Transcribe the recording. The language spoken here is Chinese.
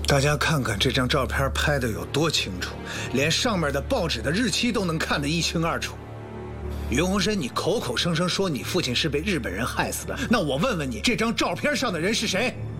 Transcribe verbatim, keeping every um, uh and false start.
大家看看这张照片拍的有多清楚，连上面的报纸的日期都能看得一清二楚。于洪深，你口口声声说你父亲是被日本人害死的，那我问问你，这张照片上的人是谁？